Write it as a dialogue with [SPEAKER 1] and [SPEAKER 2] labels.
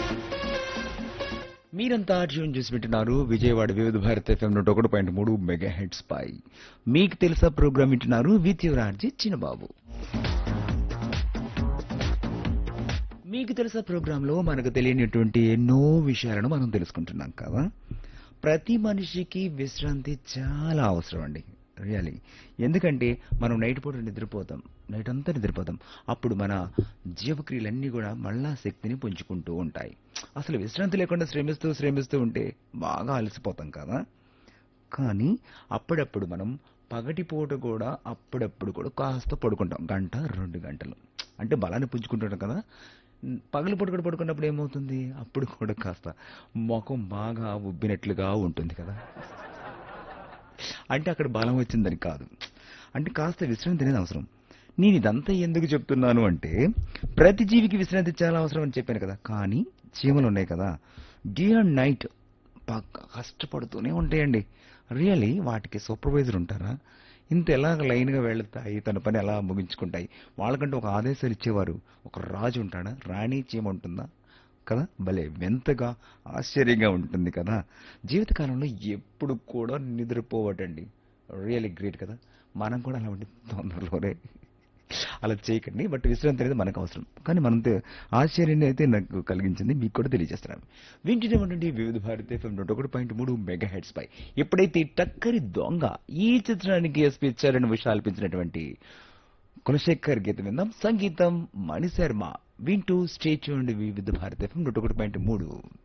[SPEAKER 1] మీరంతా ట్యూన్ చేసి వింటున్నారు విజయవాడ వివిధ భారత్ ఎఫ్ఎం 101.3 మెగా హెడ్స్ పై. మీకు తెలుసా ప్రోగ్రామ్ వింటున్నారు విత్ యువర్ ఆర్జీ చిన్నబాబు. మీకు తెలుసా ప్రోగ్రామ్ లో మనకు తెలియనటువంటి ఎన్నో విషయాలను మనం తెలుసుకుంటున్నాం కదా. ప్రతి మనిషికి విశ్రాంతి చాలా అవసరం అండి, రియలీ. ఎందుకంటే మనం నైట్ పూట నిద్రపోతాం, నైట్ అంతా నిద్రపోతాం. అప్పుడు మన జీవక్రియలన్నీ కూడా మళ్ళా శక్తిని పుంజుకుంటూ ఉంటాయి. అసలు విశ్రాంతి లేకుండా శ్రమిస్తూ శ్రమిస్తూ ఉంటే బాగా అలసిపోతాం కదా. కానీ అప్పుడప్పుడు మనం పగటిపూట కూడా అప్పుడప్పుడు కూడా కాస్త పడుకుంటాం, గంట 2 గంటలు. అంటే బలాన్ని పుంజుకుంటుంటాం కదా. పగలు పూట కూడా పడుకున్నప్పుడు ఏమవుతుంది, అప్పుడు కూడా కాస్త ముఖం బాగా ఉబ్బినట్లుగా ఉంటుంది కదా. అంటే అక్కడ బలం వచ్చిందని కాదు, అంటే కాస్త విశ్రాంతి అనేది అవసరం. నేను ఇదంతా ఎందుకు చెప్తున్నాను అంటే, ప్రతి జీవికి విశ్రాంతి చాలా అవసరం అని చెప్పాను కదా. కానీ చీమలు ఉన్నాయి కదా, డే అండ్ నైట్ కష్టపడుతూనే ఉంటాయండి. రియలీ వాటికి సూపర్వైజర్ ఉంటారా? ఇంత ఎలా లైన్గా వెళతాయి, తన పని ఎలా ముగించుకుంటాయి. వాళ్ళకంటే ఒక ఆదేశాలు ఇచ్చేవారు ఒక రాజు ఉంటాడా, రాణి చీమ ఉంటుందా కదా. భలే వింతగా ఆశ్చర్యంగా ఉంటుంది కదా. జీవితకాలంలో ఎప్పుడు కూడా నిద్రపోవటండి, రియలీ గ్రేట్ కదా. మనం కూడా అలా ఉండి తొందరలోనే అలా చేయకండి. బట్ విశ్రాంతి అనేది మనకు అవసరం. కానీ మనం ఆశ్చర్యాన్ని అయితే నాకు కలిగించింది, మీకు కూడా తెలియజేస్తున్నాను. వింటూనే ఉండండి వివిధ భారతి ఎఫ్ఎం 101.3 మెగా హెడ్స్ పై. ఎప్పుడైతే టక్కరి దొంగ ఈ చిత్రానికి ఎస్పీ చరణ్ విశాల్పించినటువంటి కులశేఖర్ గీతం విందాం. సంగీతం మణిశర్మ. వింటూ స్టే ట్యూన్డ్ వివిధ భారతి ఎఫ్ఎం 101.3.